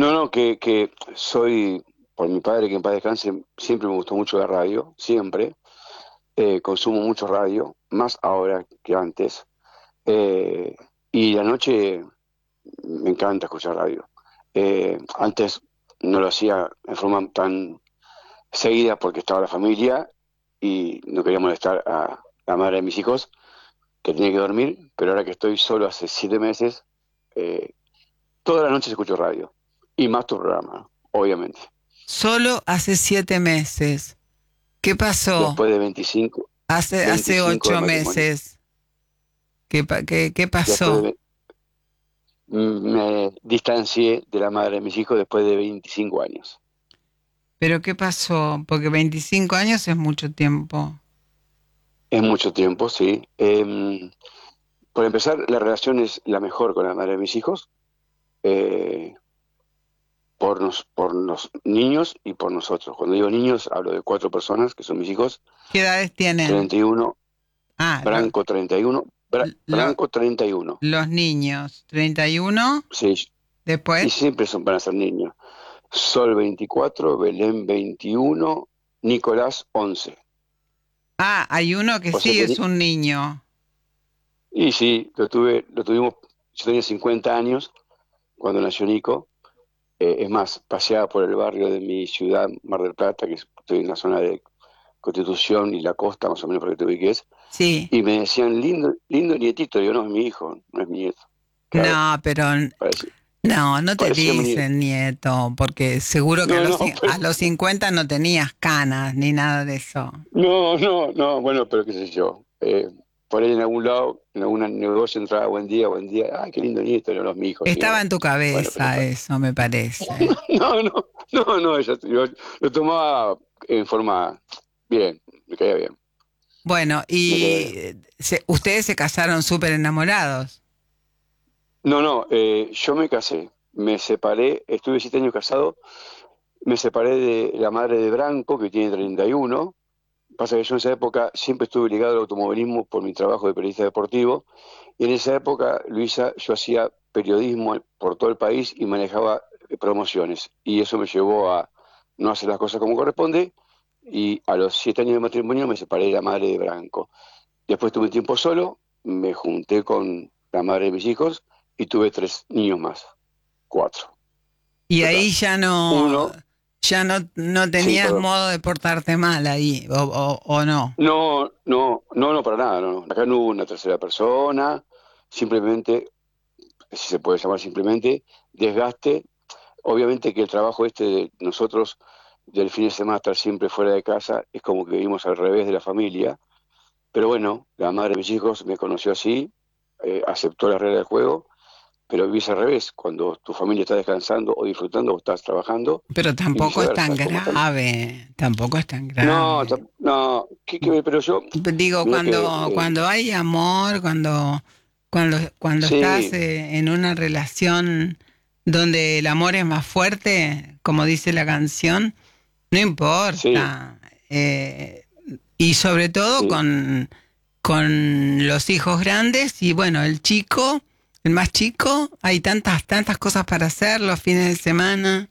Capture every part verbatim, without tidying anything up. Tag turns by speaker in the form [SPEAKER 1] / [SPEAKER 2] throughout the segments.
[SPEAKER 1] No, no, que, que soy, por mi padre, que en paz descanse, siempre me gustó mucho la radio, siempre. Eh, consumo mucho radio, más ahora que antes. Eh, y la noche me encanta escuchar radio. Eh, antes no lo hacía en forma tan seguida porque estaba la familia y no quería molestar a la madre de mis hijos, que tenía que dormir, pero ahora que estoy solo hace siete meses, eh, toda la noche escucho radio. Y más tu programa, obviamente.
[SPEAKER 2] Solo hace siete meses. ¿Qué pasó?
[SPEAKER 1] Después de veinticinco,
[SPEAKER 2] Hace, hace
[SPEAKER 1] veinticinco de
[SPEAKER 2] ocho
[SPEAKER 1] matrimonio.
[SPEAKER 2] meses. ¿Qué, pa- qué, qué
[SPEAKER 1] Después
[SPEAKER 2] pasó?
[SPEAKER 1] de, me distancié de la madre de mis hijos después de veinticinco años.
[SPEAKER 2] ¿Pero qué pasó? Porque veinticinco años es mucho tiempo.
[SPEAKER 1] Es mucho tiempo, sí. Eh, por empezar, la relación es la mejor con la madre de mis hijos, eh, por, nos, por los niños y por nosotros. Cuando digo niños, hablo de cuatro personas, que son mis hijos,
[SPEAKER 2] ¿Qué edades tienen?
[SPEAKER 1] treinta y uno,
[SPEAKER 2] Ah, lo-
[SPEAKER 1] Branco treinta y uno, Bra-
[SPEAKER 2] lo-
[SPEAKER 1] Branco treinta y uno,
[SPEAKER 2] los niños. Treinta y uno.
[SPEAKER 1] sí, y
[SPEAKER 2] Después.
[SPEAKER 1] siempre son, van a ser niños. Sol veinticuatro, Belén veintiuno, Nicolás once.
[SPEAKER 2] Ah, hay uno que
[SPEAKER 1] O sea
[SPEAKER 2] sí
[SPEAKER 1] que,
[SPEAKER 2] es un niño.
[SPEAKER 1] y sí, lo tuve, lo tuvimos, yo tenía cincuenta años cuando nació Nico. Eh, es más, paseaba por el barrio de mi ciudad, Mar del Plata, que estoy en la zona de Constitución y la costa, más o menos para que te ubiques,
[SPEAKER 2] Sí.
[SPEAKER 1] y me decían, lindo, lindo nietito. Digo, no, es mi hijo, no es mi nieto. Claro,
[SPEAKER 2] No, pero
[SPEAKER 1] parecía,
[SPEAKER 2] no, no te
[SPEAKER 1] parecía mi nieto.
[SPEAKER 2] dicen nieto, porque seguro que a
[SPEAKER 1] No,
[SPEAKER 2] los,
[SPEAKER 1] no,
[SPEAKER 2] cin-
[SPEAKER 1] pero,
[SPEAKER 2] a los cincuenta no tenías canas ni nada de eso.
[SPEAKER 1] no, no, no, bueno, pero qué sé yo. Eh, por ahí en algún lado, en algún negocio entraba buen día, buen día. Ay, qué lindo nieto, no, no es mi hijo,
[SPEAKER 2] Estaba
[SPEAKER 1] señora.
[SPEAKER 2] en tu
[SPEAKER 1] Bueno, pero
[SPEAKER 2] cabeza
[SPEAKER 1] pa-
[SPEAKER 2] eso, me parece.
[SPEAKER 1] no, no, no, no, ella- yo lo tomaba en forma bien, me caía bien,
[SPEAKER 2] Bueno,
[SPEAKER 1] me caía
[SPEAKER 2] y
[SPEAKER 1] bien.
[SPEAKER 2] eh, se- ustedes se casaron súper enamorados.
[SPEAKER 1] No, no, eh, yo me casé, me separé, estuve siete años casado, me separé de la madre de Branco, que tiene treinta y uno. Pasa que yo en esa época siempre estuve ligado al automovilismo por mi trabajo de periodista deportivo, y en esa época, Luisa, yo hacía periodismo por todo el país y manejaba eh, promociones, y eso me llevó a no hacer las cosas como corresponde, y a los siete años de matrimonio me separé de la madre de Branco. Después tuve un tiempo solo, me junté con la madre de mis hijos y tuve tres niños más, cuatro,
[SPEAKER 2] Y
[SPEAKER 1] total.
[SPEAKER 2] ahí ya no,
[SPEAKER 1] Uno,
[SPEAKER 2] ya no, no
[SPEAKER 1] sí,
[SPEAKER 2] tenías
[SPEAKER 1] perdón.
[SPEAKER 2] modo de portarte mal ahí, o, o, o no.
[SPEAKER 1] No, no, no, no, para nada, no, no. Acá no hubo una tercera persona, simplemente, si se puede llamar simplemente, desgaste. Obviamente que el trabajo este de nosotros, del fin de semana estar siempre fuera de casa, es como que vivimos al revés de la familia. Pero bueno, la madre de mis hijos me conoció así, eh, aceptó la regla del juego, pero vivís al revés. Cuando tu familia está descansando o disfrutando, vos estás trabajando
[SPEAKER 2] Pero
[SPEAKER 1] y
[SPEAKER 2] tampoco es tan
[SPEAKER 1] viceversa. Como tan...
[SPEAKER 2] grave, tampoco es tan
[SPEAKER 1] No,
[SPEAKER 2] grave.
[SPEAKER 1] ta- no, ¿qué, qué- pero yo,
[SPEAKER 2] Digo,
[SPEAKER 1] mira que,
[SPEAKER 2] cuando,
[SPEAKER 1] eh,
[SPEAKER 2] cuando hay amor, cuando, cuando, cuando estás
[SPEAKER 1] sí,
[SPEAKER 2] eh, en una relación donde el amor es más fuerte, como dice la canción, no
[SPEAKER 1] sí,
[SPEAKER 2] importa. Eh, y sobre todo
[SPEAKER 1] sí.
[SPEAKER 2] con, con los hijos grandes y bueno, el chico, el más chico, hay tantas, tantas cosas para hacer los fines de semana.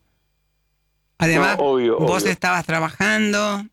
[SPEAKER 1] No,
[SPEAKER 2] Además,
[SPEAKER 1] obvio,
[SPEAKER 2] vos
[SPEAKER 1] obvio.
[SPEAKER 2] estabas trabajando,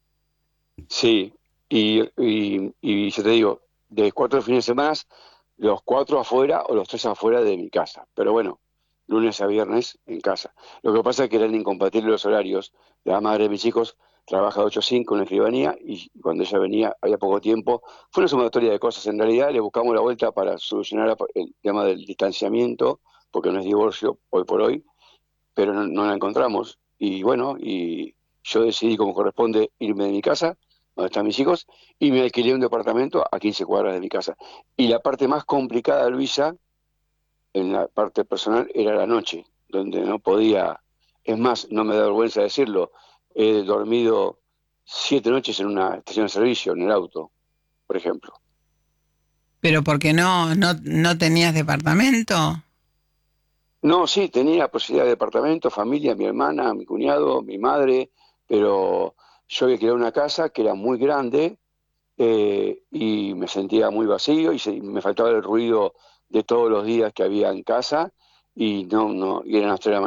[SPEAKER 1] Sí, y, y, y yo te digo, de cuatro fines de semana, los cuatro afuera o los tres afuera de mi casa. Pero bueno, lunes a viernes en casa. Lo que pasa es que eran incompatibles los horarios. La madre de mis hijos trabaja de ocho a cinco en la escribanía y cuando ella venía había poco tiempo. Fue una sumatoria de cosas. En realidad le buscamos la vuelta para solucionar el tema del distanciamiento, porque no es divorcio hoy por hoy, pero no, no la encontramos. Y bueno, y yo decidí como corresponde irme de mi casa, donde están mis hijos, y me alquilé un departamento a quince cuadras de mi casa. Y la parte más complicada, Luisa, en la parte personal, era la noche, donde no podía, es más, no me da vergüenza decirlo, he dormido siete noches en una estación de servicio, en el auto, por ejemplo.
[SPEAKER 2] pero porque no, no, no tenías departamento.
[SPEAKER 1] No, sí, tenía posibilidad de departamento, familia, mi hermana, mi cuñado, mi madre, pero yo había creado una casa que era muy grande, eh, y me sentía muy vacío y se- me faltaba el ruido de todos los días que había en casa y no, no, y eran las tres de la